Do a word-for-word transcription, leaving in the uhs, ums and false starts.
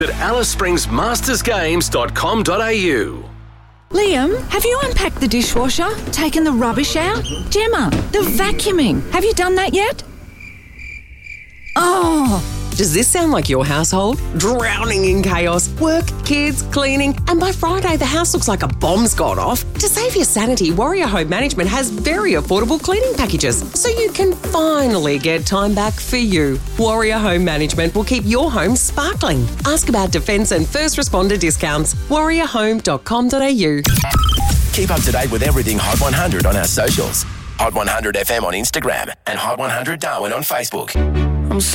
at alice springs masters games dot com dot a u. Liam, have you unpacked the dishwasher? Taken the rubbish out? Gemma, the vacuuming. Have you done that yet? Oh... Does this sound like your household? Drowning in chaos, work, kids, cleaning, and by Friday the house looks like a bomb's gone off. To save your sanity, Warrior Home Management has very affordable cleaning packages, so you can finally get time back for you. Warrior Home Management will keep your home sparkling. Ask about defence and first responder discounts. warrior home dot com dot a u. Keep up to date with everything Hot one hundred on our socials. Hot one hundred F M on Instagram and Hot one hundred Darwin on Facebook.